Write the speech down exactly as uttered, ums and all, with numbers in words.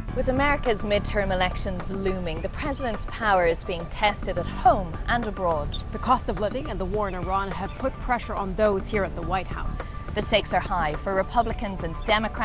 With America's midterm elections looming, the president's power is being tested at home and abroad. The cost of living and the war in Iran have put pressure on those here at the White House. The stakes are high for Republicans and Democrats.